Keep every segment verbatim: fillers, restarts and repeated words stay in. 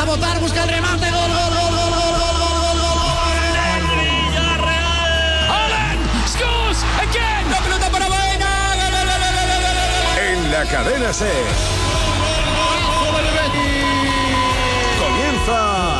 a botar, busca el remate, gol, gol, gol, gol, gol, gol, gol, gol, gol. Villarreal. Haaland scores again. La pelota para Baena. En la cadena SER. Comienza.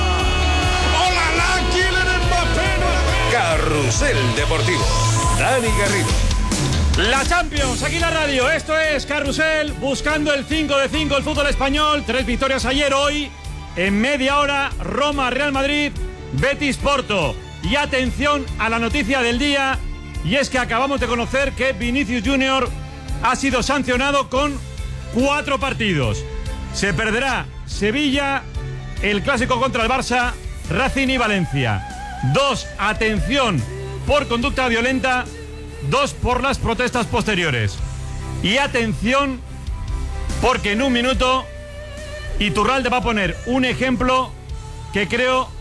¡Hola, la Kylian Mbappé! Carrusel Deportivo. Dani Garrido. La Champions, aquí la radio, esto es Carrusel, buscando el cinco de cinco el fútbol español, tres victorias ayer, hoy, en media hora, Roma, Real Madrid, Betis, Porto. Y atención a la noticia del día, y es que acabamos de conocer que Vinicius Junior ha sido sancionado con cuatro partidos. Se perderá Sevilla, el clásico contra el Barça, Racing y Valencia. Dos, atención, por conducta violenta. Dos por las protestas posteriores. Y atención, porque en un minuto Iturralde va a poner un ejemplo que creo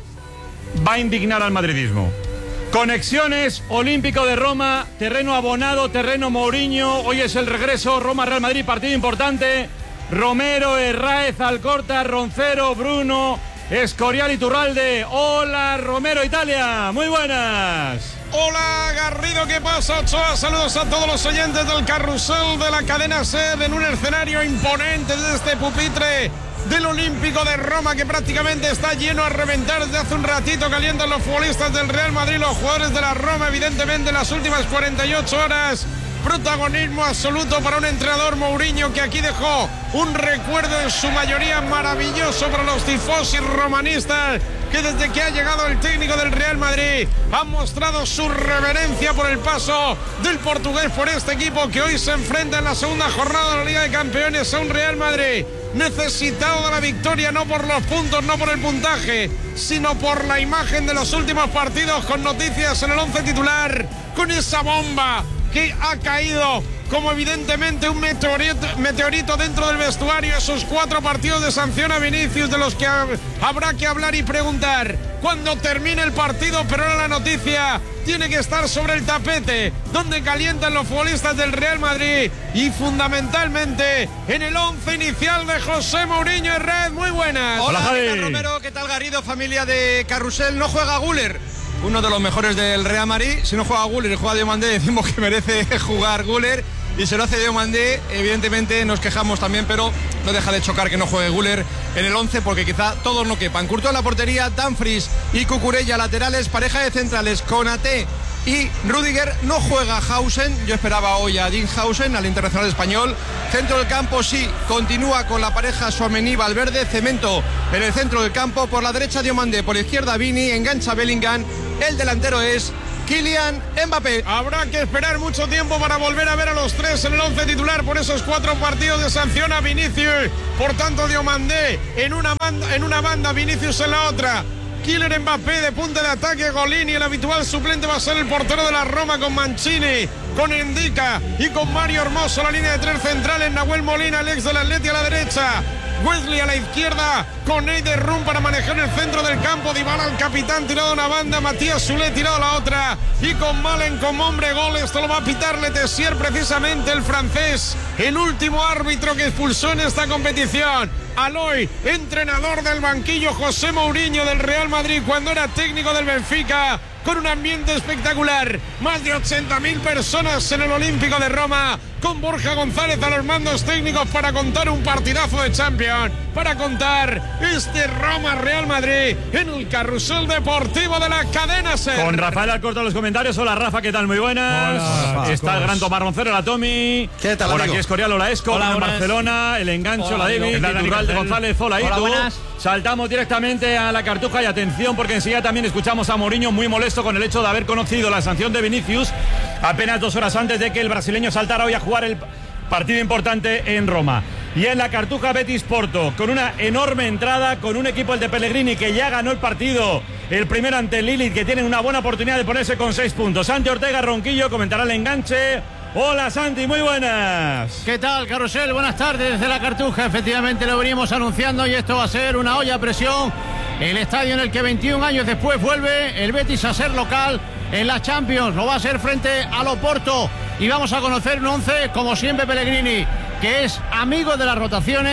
va a indignar al madridismo. Conexiones, Olímpico de Roma, terreno abonado, terreno Mourinho. Hoy es el regreso, Roma-Real Madrid, partido importante. Romero, Herráez, Alcorta, Roncero, Bruno, Escorial, Iturralde. Hola, Romero, Italia, muy buenas. Hola Garrido, ¿qué pasa, Ochoa? Saludos a todos los oyentes del Carrusel de la cadena SER en un escenario imponente desde este pupitre del Olímpico de Roma, que prácticamente está lleno a reventar desde hace un ratito. Calientan los futbolistas del Real Madrid, los jugadores de la Roma, evidentemente en las últimas cuarenta y ocho horas. Protagonismo absoluto para un entrenador, Mourinho, que aquí dejó un recuerdo en su mayoría maravilloso para los tifosi romanistas, que desde que ha llegado el técnico del Real Madrid han mostrado su reverencia por el paso del portugués por este equipo, que hoy se enfrenta en la segunda jornada de la Liga de Campeones a un Real Madrid necesitado de la victoria, no por los puntos, no por el puntaje, sino por la imagen de los últimos partidos, con noticias en el once titular, con esa bomba que ha caído como evidentemente un meteorito, meteorito dentro del vestuario. Esos cuatro partidos de sanción a Vinicius, de los que ha, habrá que hablar y preguntar cuando termine el partido, pero ahora la noticia tiene que estar sobre el tapete, donde calientan los futbolistas del Real Madrid y fundamentalmente en el once inicial de José Mourinho. Herrera, muy buenas. Hola, Hola ¿qué tal, Romero? ¿Qué tal, Garrido? Familia de Carrusel. No juega Güler, uno de los mejores del Real Madrid. Si no juega Güler y juega Diomandé, decimos que merece jugar Güler. Y se lo hace Diomandé, evidentemente nos quejamos también, pero no deja de chocar que no juegue Güler en el once, porque quizá todos no quepan. Courtois en la portería, Dumfries y Cucurella laterales, pareja de centrales, Konaté y Rüdiger. No juega Hausen, yo esperaba hoy a Dean Hausen, al internacional español. Centro del campo sí, continúa con la pareja Tchouaméni-Valverde, Cemento en el centro del campo. Por la derecha Diomandé, por la izquierda Vini, engancha Bellingham. El delantero es Kylian Mbappé. Habrá que esperar mucho tiempo para volver a ver a los tres en el once titular por esos cuatro partidos de sanción a Vinicius. Por tanto, Diomandé en una banda, en una banda, Vinicius en la otra. Kylian Mbappé de punta de ataque, Golini. El habitual suplente va a ser el portero de la Roma, con Mancini, con Endica y con Mario Hermoso. La línea de tres centrales, Nahuel Molina, el ex del Atleti, a la derecha. Wesley a la izquierda, con Eider Rum para manejar el centro del campo. Dybala, el capitán, tirado a una banda. Matías Soulé tirado a la otra. Y con Malen como hombre gol. Esto lo va a pitar Le Tessier, precisamente el francés, el último árbitro que expulsó en esta competición. Aloy, entrenador del banquillo, José Mourinho del Real Madrid, cuando era técnico del Benfica, con un ambiente espectacular. Más de ochenta mil personas en el Olímpico de Roma, con Borja González a los mandos técnicos para contar un partidazo de Champions, para contar este Roma-Real Madrid en el Carrusel Deportivo de la cadena SER. Con Rafael Alcorta en los comentarios. Hola, Rafa, ¿qué tal? Muy buenas. Hola, está el gran Tomás Roncero, la Tommy. ¿Qué tal, Por amigo? aquí Escorial, hola Esco. Hola, Hola, buenas. Barcelona, el engancho, Hola, la David, amigo. el Iturralde González, hola, Hola, Itu. buenas. Saltamos directamente a la Cartuja y atención, porque enseguida también escuchamos a Mourinho muy molesto con el hecho de haber conocido la sanción de Vinicius apenas dos horas antes de que el brasileño saltara hoy a jugar el partido importante en Roma. Y en la Cartuja, Betis Porto, con una enorme entrada, con un equipo, el de Pellegrini, que ya ganó el partido, el primero ante el Lilith, que tienen una buena oportunidad de ponerse con seis puntos. Santi Ortega Ronquillo comentará el enganche. Hola Santi, muy buenas. ¿Qué tal, Carrusel? Buenas tardes desde la Cartuja. Efectivamente lo venimos anunciando y esto va a ser una olla a presión. El estadio en el que veintiún años después vuelve el Betis a ser local en la Champions. Lo va a ser frente al Oporto. Y vamos a conocer un once, como siempre, Pellegrini, que es amigo de las rotaciones,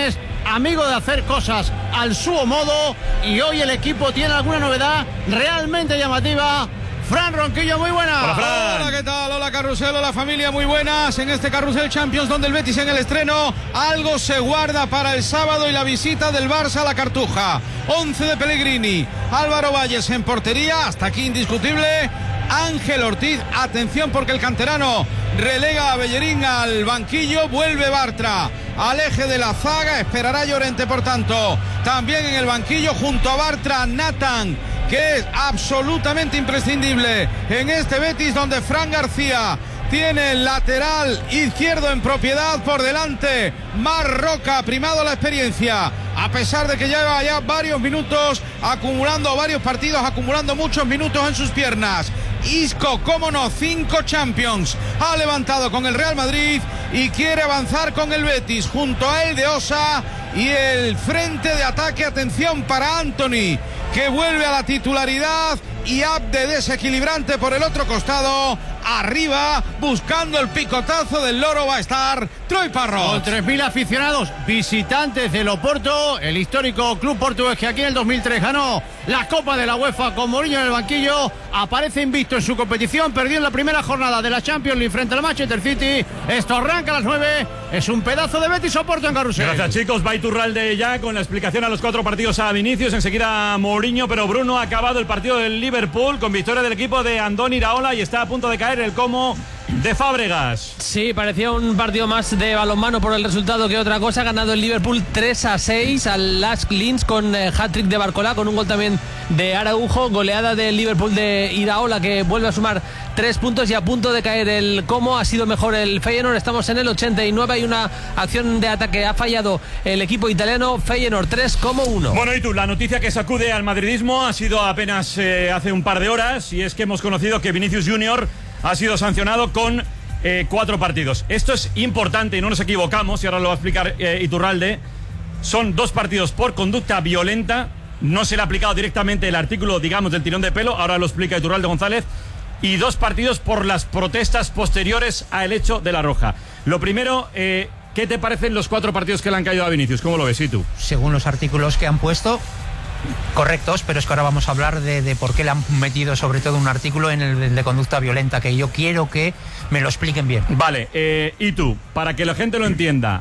amigo de hacer cosas al su modo, y hoy el equipo tiene alguna novedad realmente llamativa. Fran Ronquillo, muy buenas. Hola, Fran. Hola, ¿qué tal? Hola, Carrusel, hola, familia, muy buenas. En este Carrusel Champions, donde el Betis en el estreno, algo se guarda para el sábado y la visita del Barça a la Cartuja. once de Pellegrini, Álvaro Valles en portería, hasta aquí indiscutible. Ángel Ortiz, atención porque el canterano relega a Bellerín al banquillo, vuelve Bartra al eje de la zaga, esperará Llorente por tanto. También en el banquillo junto a Bartra, Nathan, que es absolutamente imprescindible en este Betis, donde Fran García tiene el lateral izquierdo en propiedad. Por delante Marroca, primado la experiencia, a pesar de que lleva ya varios minutos acumulando varios partidos, acumulando muchos minutos en sus piernas. Isco, cómo no, cinco Champions ha levantado con el Real Madrid y quiere avanzar con el Betis. Junto a él de Osa y el frente de ataque, atención para Anthony, que vuelve a la titularidad, y Abde desequilibrante por el otro costado. Arriba, buscando el picotazo del loro, va a estar Troy Parrot. Con tres mil aficionados visitantes del Oporto, el histórico club portugués que aquí en el dos mil tres ganó la Copa de la UEFA con Mourinho en el banquillo, aparece invicto en su competición, perdió en la primera jornada de la Champions League frente al Manchester City. Esto arranca a las nueve, es un pedazo de Betis Oporto en Carrusel. Gracias, chicos. Va Iturralde ya con la explicación a los cuatro partidos a Vinicius, enseguida Mourinho, pero Bruno ha acabado el partido del Liverpool con victoria del equipo de Andoni Iraola y está a punto de caer el Como de Fábregas. Sí, parecía un partido más de balonmano por el resultado que otra cosa. Ha ganado el Liverpool tres a seis al Lask Linz con eh, hat-trick de Barcola, con un gol también de Araujo. Goleada del Liverpool de Iraola, que vuelve a sumar tres puntos, y a punto de caer el Como. Ha sido mejor el Feyenoord. Estamos en el ochenta y nueve. Hay una acción de ataque. Ha fallado el equipo italiano. Feyenoord tres, Como uno. Bueno, y tú, la noticia que sacude al madridismo ha sido apenas eh, hace un par de horas, y es que hemos conocido que Vinicius Junior ha sido sancionado con eh, cuatro partidos. Esto es importante y no nos equivocamos, y ahora lo va a explicar eh, Iturralde. Son dos partidos por conducta violenta. No se le ha aplicado directamente el artículo, digamos, del tirón de pelo. Ahora lo explica Iturralde González. Y dos partidos por las protestas posteriores al hecho de la roja. Lo primero, eh, ¿qué te parecen los cuatro partidos que le han caído a Vinicius? ¿Cómo lo ves, y tú? Según los artículos que han puesto, correctos, pero es que ahora vamos a hablar de, de por qué le han metido sobre todo un artículo en el de conducta violenta, que yo quiero que me lo expliquen bien. Vale, eh, y tú, para que la gente lo entienda,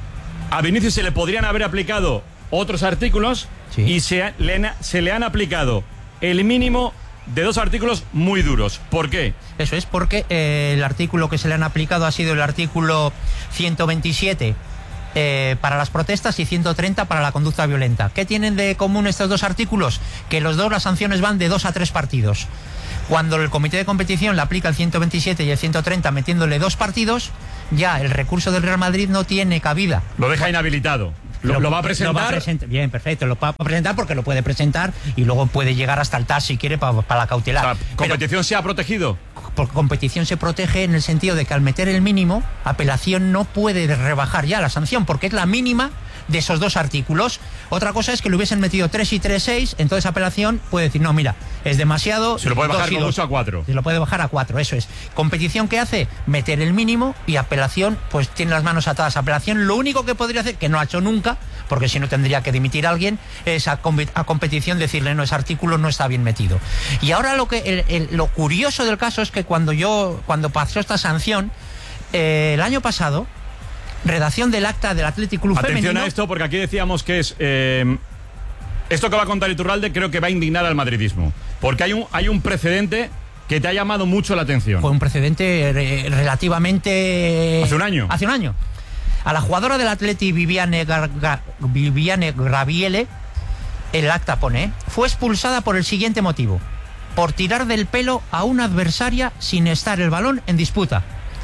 a Vinicius se le podrían haber aplicado otros artículos, sí, y se le, se le han aplicado el mínimo de dos artículos muy duros. ¿Por qué? Eso es porque eh, el artículo que se le han aplicado ha sido el artículo ciento veintisiete Eh, para las protestas y ciento treinta para la conducta violenta. ¿Qué tienen de común estos dos artículos? Que los dos, las sanciones van de dos a tres partidos. Cuando el comité de competición le aplica el ciento veintisiete y el ciento treinta metiéndole dos partidos, ya el recurso del Real Madrid no tiene cabida. Lo deja inhabilitado. ¿Lo, lo, lo va a presentar? Lo va a present- Bien, perfecto. Lo va a presentar porque lo puede presentar y luego puede llegar hasta el T A S si quiere para pa la cautelar. O sea, ¿competición Pero, se ha protegido? Por competición se protege en el sentido de que al meter el mínimo, apelación no puede rebajar ya la sanción porque es la mínima de esos dos artículos. Otra cosa es que le hubiesen metido tres y tres, seis, entonces apelación puede decir, no, mira, es demasiado. Se lo puede bajar con mucho a cuatro. Se lo puede bajar a cuatro, eso es. Competición, ¿qué hace? Meter el mínimo, y apelación, pues tiene las manos atadas. Apelación lo único que podría hacer, que no ha hecho nunca, porque si no tendría que dimitir a alguien, es a, com- a competición decirle, no, ese artículo no está bien metido. Y ahora lo que el, el, lo curioso del caso es que cuando yo, cuando pasó esta sanción, eh, el año pasado, redacción del acta del Athletic Club Atención femenino. a esto, porque aquí decíamos que es eh, esto que va a contar Iturralde, creo que va a indignar al madridismo, porque hay un, hay un precedente que te ha llamado mucho la atención. Fue un precedente re- relativamente... ¿Hace un año? Hace un año. A la jugadora del Atleti, Viviane, Gar- Gar- Viviane Graviele, el acta pone, ¿eh? fue expulsada por el siguiente motivo: por tirar del pelo a una adversaria sin estar el balón en disputa.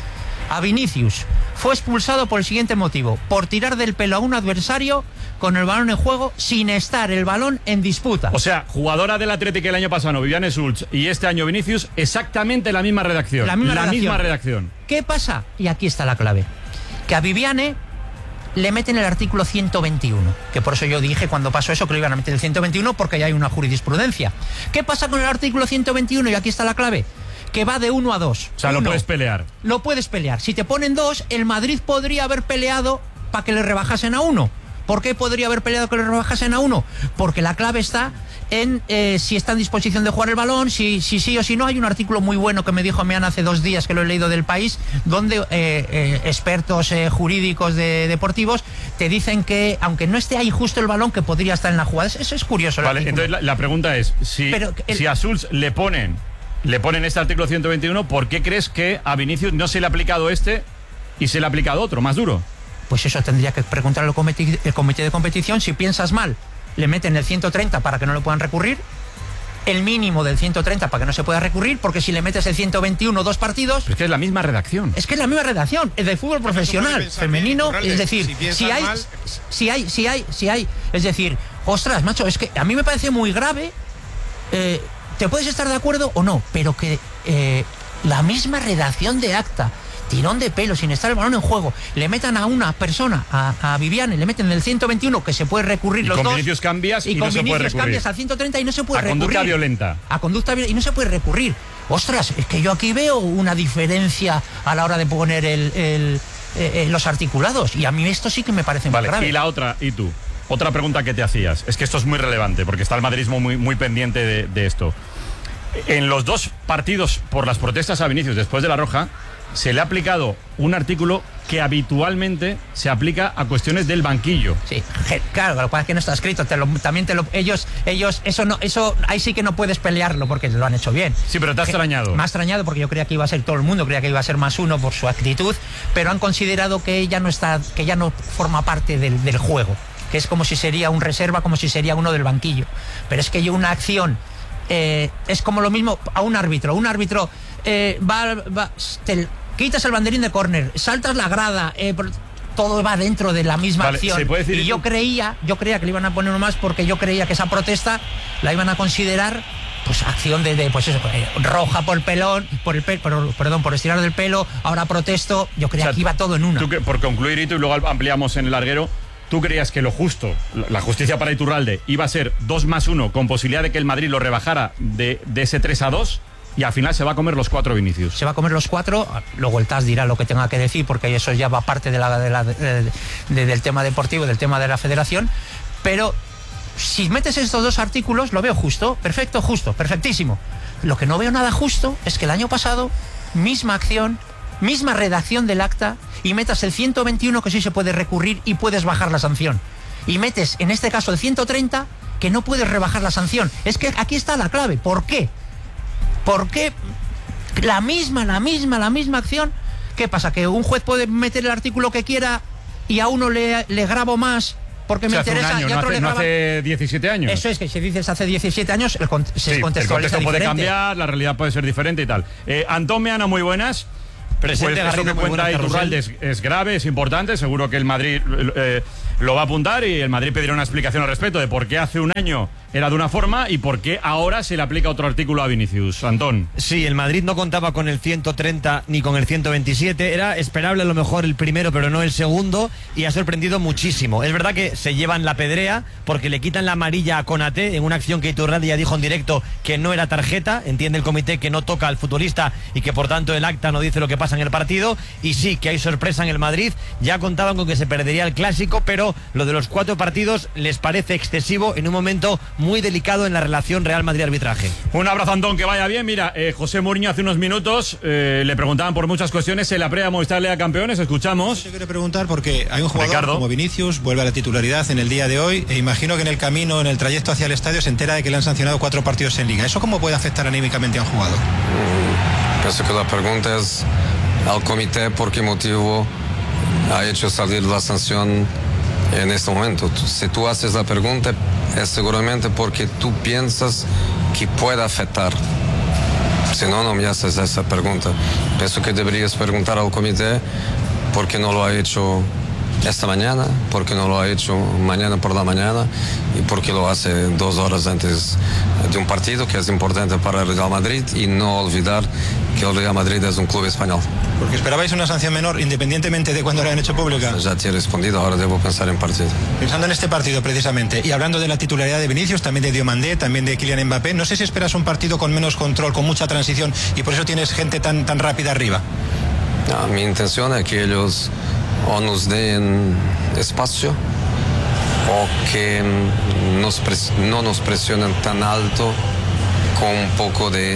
A Vinicius fue expulsado por el siguiente motivo: por tirar del pelo a un adversario con el balón en juego sin estar el balón en disputa. O sea, jugadora del Atlético el año pasado, Viviane Sulch, y este año Vinicius, exactamente la misma redacción. La misma la redacción. misma redacción. ¿Qué pasa? Y aquí está la clave. Que a Viviane le meten el artículo ciento veintiuno, que por eso yo dije cuando pasó eso que le iban a meter el ciento veintiuno, porque ya hay una jurisprudencia. ¿Qué pasa con el artículo ciento veintiuno? Y aquí está la clave. Que va de uno a dos. O sea, uno, lo puedes pelear. Lo puedes pelear. Si te ponen dos, el Madrid podría haber peleado para que le rebajasen a uno. ¿Por qué podría haber peleado que le rebajasen a uno? Porque la clave está en eh, si está en disposición de jugar el balón, si, si sí o si no. Hay un artículo muy bueno que me dijo Meán hace dos días, que lo he leído del País, donde eh, eh, expertos eh, jurídicos de, deportivos te dicen que, aunque no esté ahí justo el balón, que podría estar en la jugada. Eso es curioso. Vale, entonces la, la pregunta es, si, Pero el, si a Schulz le ponen, le ponen este artículo ciento veintiuno, ¿por qué crees que a Vinicius no se le ha aplicado este y se le ha aplicado otro, más duro? Pues eso tendría que preguntar al comité, el comité de competición. Si piensas mal, le meten el ciento treinta para que no lo puedan recurrir, el mínimo del ciento treinta para que no se pueda recurrir, porque si le metes el ciento veintiuno dos partidos... Pero es que es la misma redacción. Es que es la misma redacción, es de fútbol profesional, femenino, bien, es decir, si, si hay, mal... si hay, si hay, si hay, es decir, ostras, macho, es que a mí me parece muy grave, eh, te puedes estar de acuerdo o no, pero que eh, la misma redacción de acta, tirón de pelo, sin estar el balón en juego, le metan a una persona, a, a Viviane, le meten el ciento veintiuno, que se puede recurrir y los con dos. Vinicius cambias y, y no con se puede Vinicius recurrir. cambias al ciento treinta y no se puede a recurrir. A conducta violenta. A conducta violenta y no se puede recurrir. Ostras, es que yo aquí veo una diferencia a la hora de poner el, el, eh, los articulados, y a mí esto sí que me parece vale, muy grave. Y la otra, y tú, otra pregunta que te hacías, es que esto es muy relevante, porque está el madridismo muy, muy pendiente de, de esto. En los dos partidos por las protestas a Vinicius después de la roja, se le ha aplicado un artículo que habitualmente se aplica a cuestiones del banquillo. Sí, claro, lo que pasa es que no está escrito, te lo, también te lo, ellos, ellos, eso no, eso, ahí sí que no puedes pelearlo porque lo han hecho bien. Sí, pero te ha extrañado. Me ha extrañado porque yo creía que iba a ser todo el mundo, creía que iba a ser más uno por su actitud, pero han considerado que ella no está, que ya no forma parte del, del juego, que es como si sería un reserva, como si sería uno del banquillo. Pero es que yo una acción eh, es como lo mismo a un árbitro, un árbitro eh, va, va te, quitas el banderín de córner, saltas la grada, eh, todo va dentro de la misma vale, acción. ¿se puede decir y yo creía, yo creía que le iban a poner uno más porque yo creía que esa protesta la iban a considerar pues acción de, de pues eso, eh, roja por el pelón, por el pe por, perdón, por estirar del pelo, ahora protesto. Yo creía o sea, que iba todo en una. Tú que, por concluir, y tú, y luego ampliamos en el larguero, ¿tú creías que lo justo, la justicia para Iturralde, iba a ser dos más uno con posibilidad de que el Madrid lo rebajara de, de ese tres a dos? Y al final se va a comer los cuatro Vinicius. Se va a comer los cuatro, luego el T A S dirá lo que tenga que decir, porque eso ya va parte de la, de la, de, de, del tema deportivo, del tema de la federación. Pero si metes estos dos artículos, lo veo justo, perfecto, justo, perfectísimo. Lo que no veo nada justo es que el año pasado, misma acción, misma redacción del acta, y metas el ciento veintiuno, que sí se puede recurrir y puedes bajar la sanción. Y metes, en este caso, el ciento treinta, que no puedes rebajar la sanción. Es que aquí está la clave. ¿Por qué? ¿Por qué la misma, la misma, la misma acción? ¿Qué pasa? ¿Que un juez puede meter el artículo que quiera y a uno le, le grabo más porque me o sea, interesa hace un año, y a otro no hace, le graba? No hace diecisiete años. Eso es, que si dices hace diecisiete años, el con, se sí, contextualiza el contexto puede diferente. cambiar, la realidad puede ser diferente y tal. Eh, Antón Meana, muy buenas. Presente, pues Garrido, eso que cuenta Iturralde es, es grave, es importante. Seguro que el Madrid eh, lo va a apuntar y el Madrid pedirá una explicación al respecto de por qué hace un año era de una forma y por qué ahora se le aplica otro artículo a Vinicius. Antón. Sí, el Madrid no contaba con el ciento treinta ni con el ciento veintisiete. Era esperable a lo mejor el primero, pero no el segundo, y ha sorprendido muchísimo. Es verdad que se llevan la pedrea porque le quitan la amarilla a Konaté en una acción que Iturralde ya dijo en directo que no era tarjeta. Entiende el comité que no toca al futbolista y que por tanto el acta no dice lo que pasa en el partido. Y sí, que hay sorpresa en el Madrid. Ya contaban con que se perdería el clásico, pero lo de los cuatro partidos les parece excesivo en un momento muy delicado en la relación Real Madrid-arbitraje. Un abrazo, Antón, que vaya bien. Mira, eh, José Mourinho hace unos minutos eh, le preguntaban por muchas cuestiones en la previa Movistar Liga Campeones. Escuchamos. Yo quiero preguntar porque hay un jugador Ricardo. como Vinicius, vuelve a la titularidad en el día de hoy, e imagino que en el camino, en el trayecto hacia el estadio, se entera de que le han sancionado cuatro partidos en Liga. ¿Eso cómo puede afectar anímicamente a un jugador? Pienso que la pregunta es al comité por qué motivo ha hecho salir la sanción en este momento. Si tú haces la pregunta es seguramente porque tú piensas que puede afectar. Si no, no me haces esa pregunta. Pienso que deberías preguntar al comité por qué no lo ha hecho esta mañana, por qué no lo ha hecho mañana por la mañana y por qué lo hace dos horas antes de un partido que es importante para el Real Madrid, y no olvidar que el Real Madrid es un club español. Porque esperabais una sanción menor independientemente de cuándo la han hecho pública. Ya te he respondido, ahora debo pensar en partido. Pensando en este partido precisamente, y hablando de la titularidad de Vinicius, también de Diomandé, también de Kylian Mbappé, no sé si esperas un partido con menos control, con mucha transición, y por eso tienes gente tan, tan rápida arriba. No, mi intención es que ellos o nos den espacio o que nos pres- no nos presionen tan alto, con un poco de eh,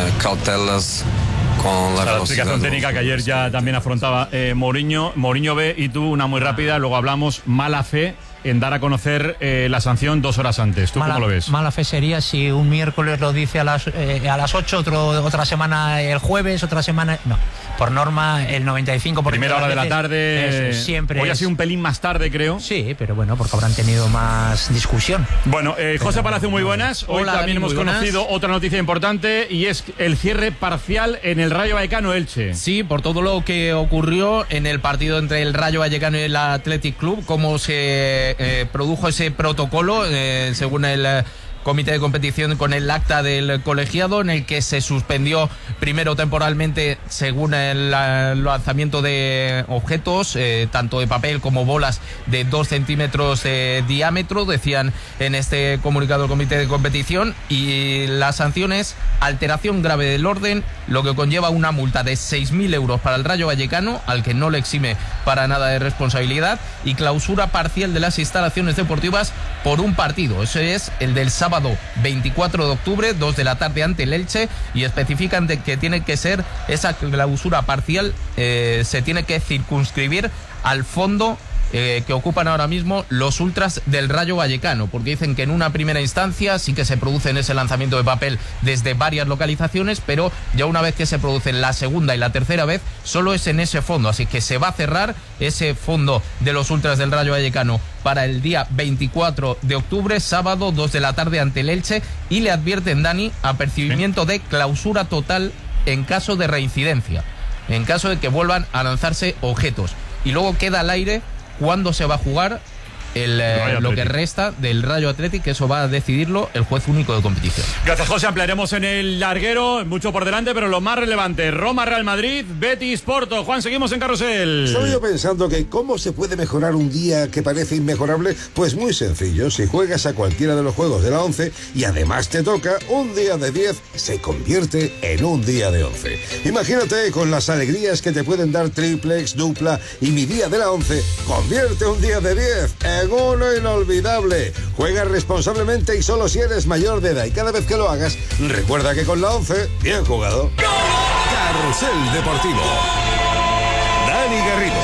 cautelas con la, la velocidad. explicación técnica que ayer ya también afrontaba eh, Mourinho. Mourinho ve, y tú una muy rápida, luego hablamos, mala fe en dar a conocer eh, la sanción dos horas antes. ¿Tú mala, cómo lo ves? Mala fe sería si un miércoles lo dice a las, eh, a las ocho, otro, otra semana el jueves, otra semana... No, por norma el noventa y cinco por ciento. Primera hora de la tarde. Eso, siempre Hoy es... ha sido un pelín más tarde, creo. Sí, pero bueno, porque habrán tenido más discusión. Bueno, eh, José pero, Palacio, muy buenas. Hoy Hola, también Dani, hemos muy conocido buenas. otra noticia importante, y es el cierre parcial en el Rayo Vallecano-Elche. Sí, por todo lo que ocurrió en el partido entre el Rayo Vallecano y el Athletic Club, cómo se eh, produjo ese protocolo, eh, según el eh, comité de competición, con el acta del colegiado, en el que se suspendió primero temporalmente, según el uh, lanzamiento de objetos, eh, tanto de papel como bolas de dos centímetros de diámetro, decían en este comunicado del comité de competición, y la sanción es alteración grave del orden, lo que conlleva una multa de seis mil euros para el Rayo Vallecano, al que no le exime para nada de responsabilidad, y clausura parcial de las instalaciones deportivas por un partido. Ese es el del sábado veinticuatro de octubre, dos de la tarde, ante el Elche, y especifican de que tiene que ser esa clausura parcial, eh, se tiene que circunscribir al fondo Eh, que ocupan ahora mismo los ultras del Rayo Vallecano, porque dicen que en una primera instancia sí que se produce en ese lanzamiento de papel desde varias localizaciones, pero ya una vez que se produce la segunda y la tercera vez, solo es en ese fondo, así que se va a cerrar ese fondo de los ultras del Rayo Vallecano para el día veinticuatro de octubre, sábado, dos de la tarde, ante el Elche, y le advierten, Dani, apercibimiento de clausura total en caso de reincidencia, en caso de que vuelvan a lanzarse objetos. Y luego queda al aire cuándo se va a jugar el, eh, lo que resta del Rayo Athletic, que eso va a decidirlo el juez único de competición. Gracias, José. Ampliaremos en el larguero, mucho por delante, pero lo más relevante: Roma, Real Madrid, Betis, Porto. Juan, seguimos en Carrusel. Estaba yo pensando que cómo se puede mejorar un día que parece inmejorable. Pues muy sencillo: si juegas a cualquiera de los juegos de la once y además te toca, un día de diez se convierte en un día de once. Imagínate con las alegrías que te pueden dar triplex, dupla y mi día de la once. Convierte un día de diez en uno inolvidable. Juega responsablemente y solo si eres mayor de edad, y cada vez que lo hagas, recuerda que con la once, bien jugado. Carrusel Deportivo. Dani Garrido.